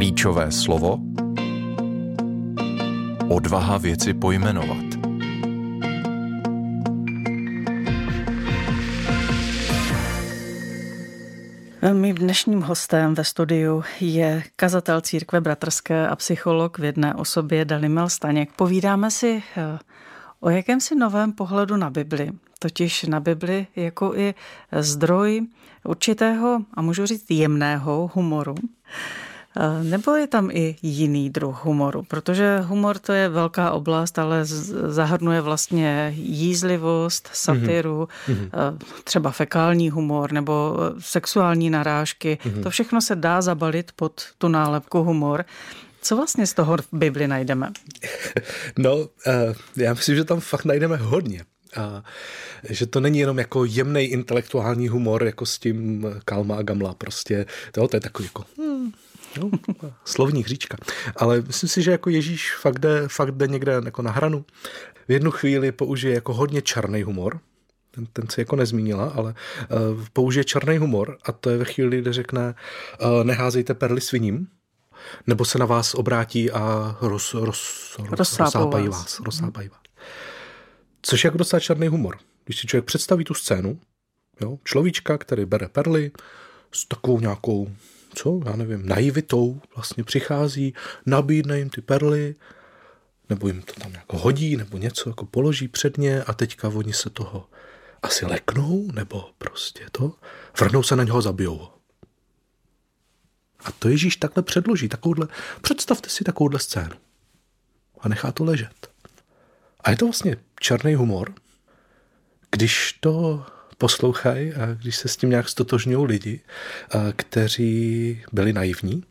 Klíčové slovo odvaha věci pojmenovat. Mým dnešním hostem ve studiu je kazatel Církve bratrské a psycholog v jedné osobě Dalibor Staněk. Povídáme si o jakémsi novém pohledu na Bibli, totiž na Bibli jako i zdroj určitého, a můžu říct jemného humoru. Nebo je tam i jiný druh humoru? Protože humor to je velká oblast, ale zahrnuje vlastně jízlivost, satiru, třeba fekální humor nebo sexuální narážky. To všechno se dá zabalit pod tu nálepku humor. Co vlastně z toho v Bibli najdeme? No, já myslím, že tam fakt najdeme hodně. A že to není jenom jako jemnej intelektuální humor, jako s tím Kalma a Gamla prostě. To je takový jako... No, slovní hříčka. Ale myslím si, že jako Ježíš fakt jde někde jako na hranu. V jednu chvíli použije jako hodně čarný humor. Ten se jako nezmínila, ale použije čarný humor a to je ve chvíli, kdy řekne neházejte perly sviním, nebo se na vás obrátí a rozsápají vás. Což je jako docela čarný humor. Když si člověk představí tu scénu, jo, človíčka, který bere perly s takovou nějakou naivitou vlastně přichází, nabídne jim ty perly, nebo jim to tam jako hodí, nebo něco jako položí před ně a teďka oni se toho asi leknou, nebo prostě to, vrhnou se na něho, zabijou ho. A to Ježíš takhle předloží, představte si takovouhle scénu a nechá to ležet. A je to vlastně černý humor, když to poslouchají a když se s tím nějak stotožňují lidi, kteří byli naivní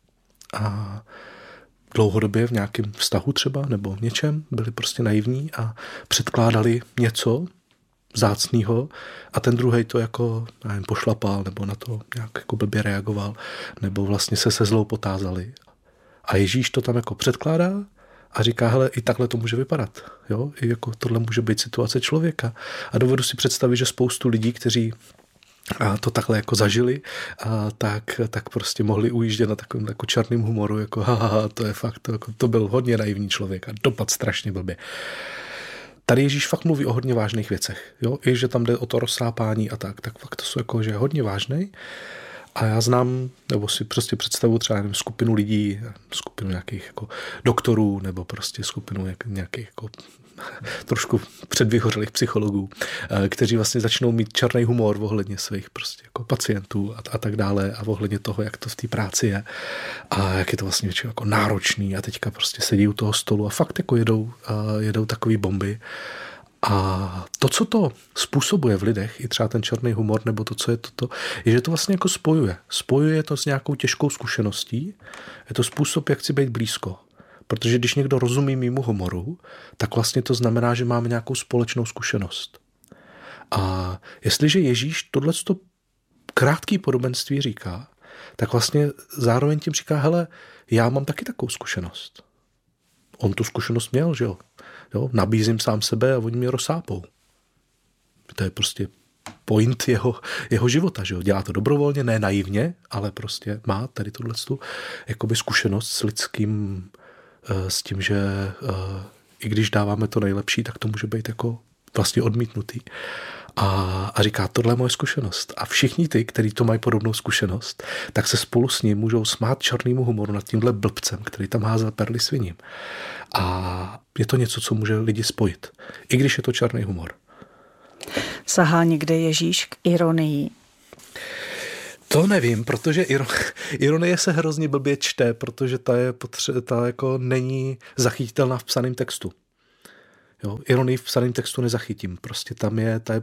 a dlouhodobě v nějakém vztahu třeba nebo v něčem byli prostě naivní a předkládali něco vzácného a ten druhej to jako pošlapal nebo na to nějak jako blbě reagoval nebo vlastně se zlou potázali. A Ježíš to tam jako předkládá a říká, hele, i takhle to může vypadat. Jo? I jako tohle může být situace člověka. A dovedu si představit, že spoustu lidí, kteří to takhle jako zažili, tak prostě mohli ujíždět na takovém jako černým humoru, jako to je fakt, to byl hodně naivní člověk a dopad strašně blbě. Tady Ježíš fakt mluví o hodně vážných věcech. Jo? I že tam jde o to rozsápání a tak fakt to jsou jako, že je hodně vážný. A já znám, nebo si prostě představuji třeba skupinu lidí, skupinu nějakých jako doktorů, nebo prostě skupinu nějakých jako trošku předvyhořelých psychologů, kteří vlastně začnou mít černý humor ohledně svých prostě jako pacientů a tak dále a ohledně toho, jak to v té práci je a jak je to vlastně většinou jako náročný a teďka prostě sedí u toho stolu a fakt jako jedou takový bomby. A to, co to způsobuje v lidech, i třeba ten černý humor, nebo to, co je toto, je, že to vlastně jako spojuje. Spojuje to s nějakou těžkou zkušeností. Je to způsob, jak si být blízko. Protože když někdo rozumí mému humoru, tak vlastně to znamená, že máme nějakou společnou zkušenost. A jestliže Ježíš tohleto krátké podobenství říká, tak vlastně zároveň tím říká, hele, já mám taky takovou zkušenost. On tu zkušenost měl, že jo? Jo, nabízím sám sebe a oni mě rozsápou. To je prostě point jeho života, že jo? Dělá to dobrovolně, ne naivně, ale prostě má tady tohletu jakoby zkušenost s lidským, s tím, že i když dáváme to nejlepší, tak to může být jako vlastně odmítnutý. A říká, tohle je moje zkušenost. A všichni ty, kteří to mají podobnou zkušenost, tak se spolu s ním můžou smát černýmu humoru nad tímhle blbcem, který tam házel perly sviním. A je to něco, co může lidi spojit. I když je to černý humor. Sahá někde Ježíš k ironii? To nevím, protože ironie se hrozně blbě čte, protože ta jako není zachytitelná v psaném textu. Jo, ironii v psaném textu nezachytím. Prostě ta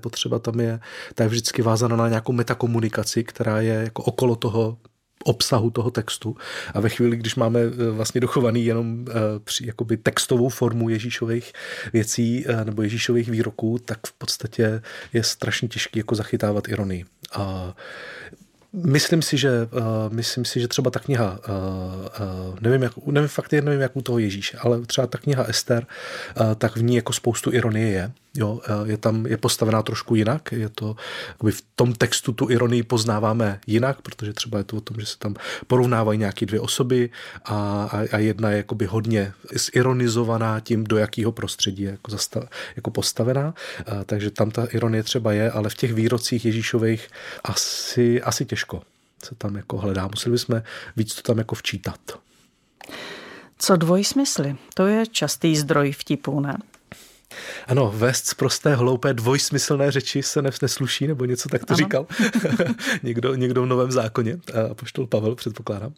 je vždycky vázána na nějakou metakomunikaci, která je jako okolo toho obsahu toho textu. A ve chvíli, když máme vlastně dochovaný jenom jakoby textovou formu Ježíšových věcí nebo Ježíšových výroků, tak v podstatě je strašně těžký jako zachytávat ironii. A Myslím si, že třeba ta kniha, nevím, jak u toho Ježíše, ale třeba ta kniha Ester, tak v ní jako spoustu ironie je. Jo, je postavená trošku jinak, je to, jakoby v tom textu tu ironii poznáváme jinak, protože třeba je to o tom, že se tam porovnávají nějaké dvě osoby a jedna je jakoby hodně zironizovaná tím, do jakého prostředí je jako postavená, takže tam ta ironie třeba je, ale v těch výrocích Ježíšových asi těžko se tam jako hledá. Museli bychom víc to tam jako včítat. Co dvojsmysly? To je častý zdroj vtipů, ne? Ano, vést z prosté, hloupé, dvojsmyslné řeči se nesluší, nebo něco tak to říkal někdo v Novém zákoně, apoštol Pavel, předpokládám.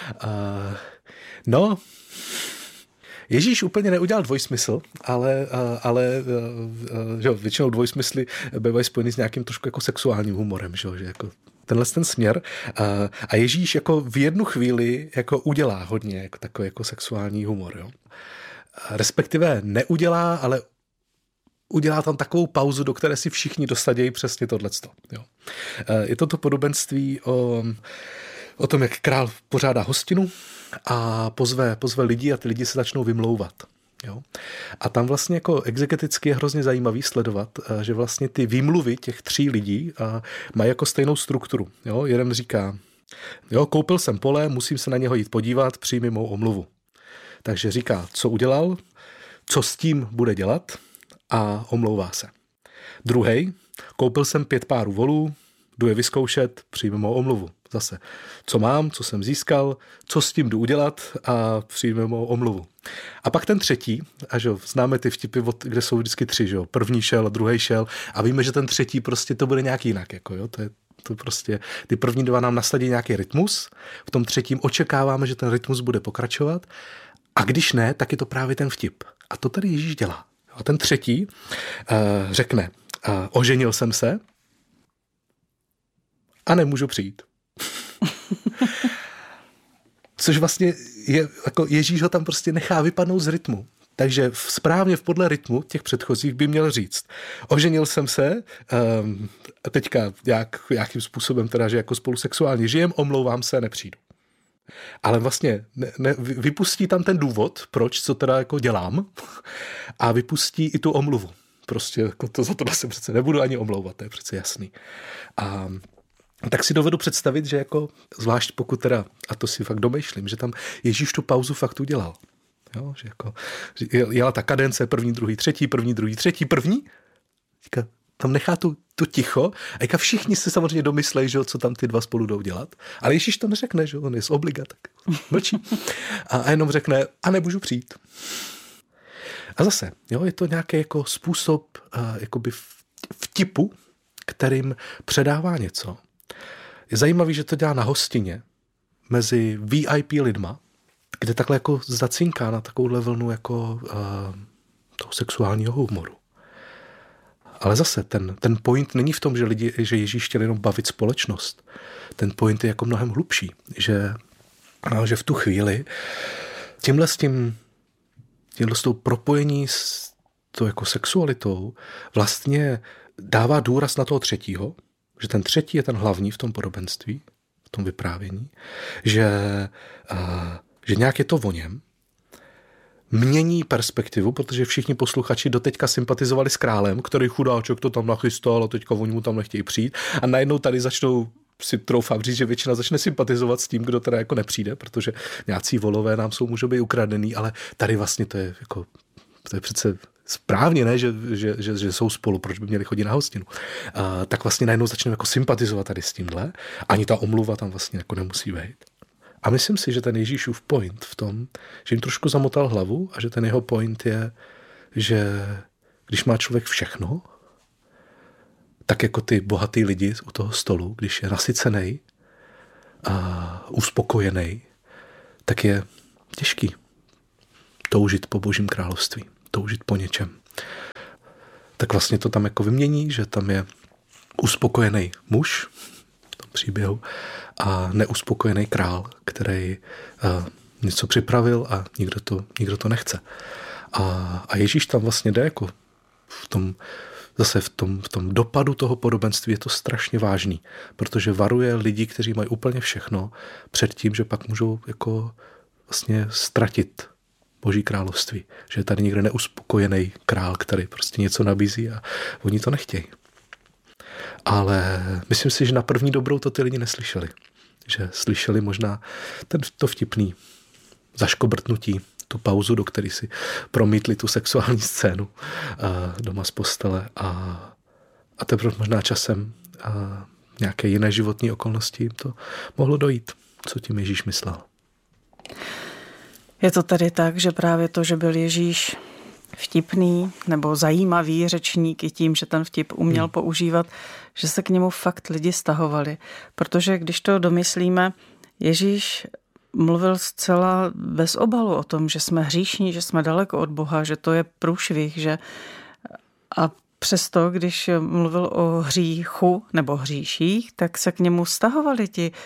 No, Ježíš úplně neudělal dvojsmysl, ale že většinou dvojsmysly bývají spojeny s nějakým trošku jako sexuálním humorem, že jako tenhle ten směr. A Ježíš jako v jednu chvíli jako udělá hodně jako takový jako sexuální humor. Jo. Respektive neudělá, ale udělá tam takovou pauzu, do které si všichni dosadějí přesně tohleto. Jo. Je to podobenství o tom, jak král pořádá hostinu a pozve lidi a ty lidi se začnou vymlouvat. Jo. A tam vlastně jako exegeticky je hrozně zajímavý sledovat, že vlastně ty výmluvy těch 3 lidí mají jako stejnou strukturu. Jo. Jeden říká, jo, koupil jsem pole, musím se na něho jít podívat, přijmi mou omluvu. Takže říká, co udělal, co s tím bude dělat a omlouvá se. Druhej, koupil jsem 5 párů volů, jdu je vyzkoušet, přijmi mou omluvu. Zase, co mám, co jsem získal, co s tím jdu udělat a přijmi mou omluvu. A pak ten třetí, a že známe ty vtipy, kde jsou vždycky 3, že jo, první šel, druhý šel a víme, že ten třetí prostě to bude nějak jinak, jako jo, to prostě, ty první 2 nám nasadí nějaký rytmus, v tom třetím očekáváme, že ten rytmus bude pokračovat a když ne, tak je to právě ten vtip. A to tady Ježíš dělá. A ten třetí řekne, oženil jsem se a nemůžu přijít. Což vlastně je, jako Ježíš ho tam prostě nechá vypadnout z rytmu. Takže správně podle rytmu těch předchozích by měl říct. Oženil jsem se, teďka nějakým způsobem teda, že jako spolu sexuálně žijem, omlouvám se, nepřijdu. Ale vlastně vypustí tam ten důvod, proč, co teda jako dělám a vypustí i tu omluvu. Prostě jako za to se přece nebudu ani omlouvat, to je přece jasný. A tak si dovedu představit, že jako, zvlášť pokud teda, a to si fakt domýšlím, že tam Ježíš tu pauzu fakt udělal. Jo, že jako, jela ta kadence, první, druhý, třetí, první, tam nechá to ticho a jako všichni se samozřejmě domyslejí, že co tam ty 2 spolu jdou dělat, ale Ježíš to neřekne, že on je z obliga, tak mlčí a jenom řekne, a nemůžu přijít. A zase, jo, je to nějaký jako způsob jakoby vtipu, kterým předává něco. Je zajímavý, že to dělá na hostině mezi VIP lidma, kde takhle jako zacinká na takovouhle vlnu jako toho sexuálního humoru. Ale zase ten point není v tom, že Ježíš chtěl jenom bavit společnost. Ten point je jako mnohem hlubší, že v tu chvíli tímhle s tou propojení s tou jako sexualitou vlastně dává důraz na toho třetího, že ten třetí je ten hlavní v tom podobenství, v tom vyprávění, že nějak je to o něm, mění perspektivu, protože všichni posluchači doteďka sympatizovali s králem, který chudáček to tam nachystal a teďka oni mu tam nechtějí přijít a najednou tady začnou si troufám říct, že většina začne sympatizovat s tím, kdo teda jako nepřijde, protože nějací volové nám můžou být ukradený, ale tady vlastně to je přece správně, ne, že jsou spolu, proč by měli chodit na hostinu. Tak vlastně najednou začneme jako sympatizovat tady s tímhle, ani ta omluva tam vlastně jako nemusí být. A myslím si, že ten Ježíšův point v tom, že jim trošku zamotal hlavu a že ten jeho point je, že když má člověk všechno, tak jako ty bohatý lidi u toho stolu, když je nasycený a uspokojený, tak je těžký toužit po Božím království, toužit po něčem. Tak vlastně to tam jako vymění, že tam je uspokojený muž v tom příběhu a neuspokojený král, který něco připravil a nikdo to nechce. A Ježíš tam vlastně jde jako v tom zase v tom dopadu toho podobenství je to strašně vážný, protože varuje lidi, kteří mají úplně všechno, před tím, že pak můžou jako vlastně ztratit Boží království. Že je tady někde neuspokojený král, který prostě něco nabízí a oni to nechtějí. Ale myslím si, že na první dobrou to ty lidi neslyšeli. Že slyšeli možná to vtipný zaškobrtnutí, tu pauzu, do které si promítli tu sexuální scénu doma z postele a teprve možná časem nějaké jiné životní okolnosti jim to mohlo dojít, co tím Ježíš myslel. Je to tedy tak, že právě to, že byl Ježíš vtipný nebo zajímavý řečník i tím, že ten vtip uměl používat, že se k němu fakt lidi stahovali. Protože když to domyslíme, Ježíš mluvil zcela bez obalu o tom, že jsme hříšní, že jsme daleko od Boha, že to je průšvih, že a přesto, když mluvil o hříchu nebo hříších, tak se k němu stahovali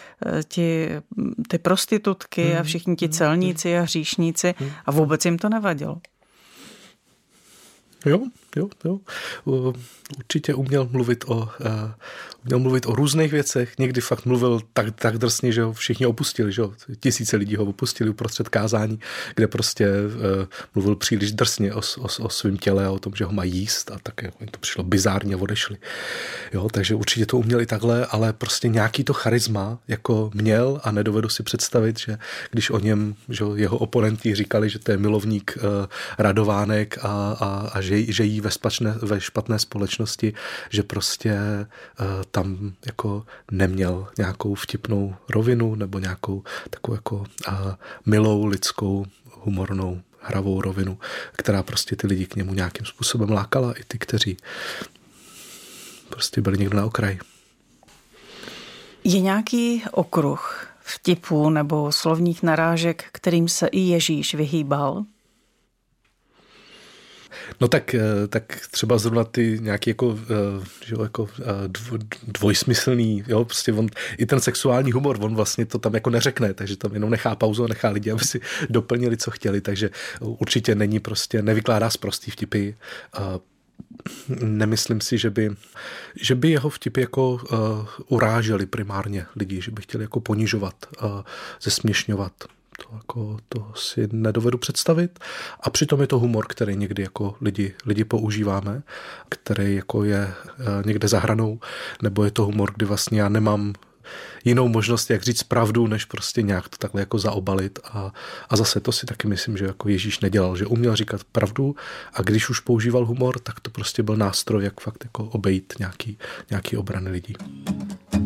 ty prostitutky a všichni ti celníci a hříšníci a vůbec jim to nevadilo. Jo. Určitě uměl mluvit o různých věcech. Někdy fakt mluvil tak drsně, že ho všichni opustili. Že ho? Tisíce lidí ho opustili uprostřed kázání, kde prostě mluvil příliš drsně o svém těle a o tom, že ho mají jíst a tak jim to přišlo bizárně a odešli. Jo, takže určitě to uměli takhle, ale prostě nějaký to charisma jako měl a nedovedu si představit, že když o něm, že jeho oponenti říkali, že to je milovník radovánek a že jí ve špatné společnosti, že prostě tam jako neměl nějakou vtipnou rovinu nebo nějakou takovou jako milou, lidskou, humornou, hravou rovinu, která prostě ty lidi k němu nějakým způsobem lákala, i ty, kteří prostě byli někdo na okraji. Je nějaký okruh vtipů nebo slovních narážek, kterým se i Ježíš vyhýbal? No tak třeba zrovna ty nějaký jako dvojsmyslný, jo, prostě on, i ten sexuální humor, on vlastně to tam jako neřekne, takže tam jenom nechá pauzu a nechá lidi, aby si doplnili, co chtěli, takže určitě není prostě, nevykládá sprostý vtipy. Nemyslím si, že by jeho vtipy jako uráželi primárně lidi, že by chtěli jako ponižovat, zesměšňovat. To si nedovedu představit. A přitom je to humor, který někdy jako lidi používáme, který jako je někde za hranou, nebo je to humor, kdy vlastně já nemám jinou možnost, jak říct pravdu, než prostě nějak to takhle jako zaobalit. A zase to si taky myslím, že jako Ježíš nedělal, že uměl říkat pravdu a když už používal humor, tak to prostě byl nástroj, jak fakt jako obejít nějaký obrany lidí.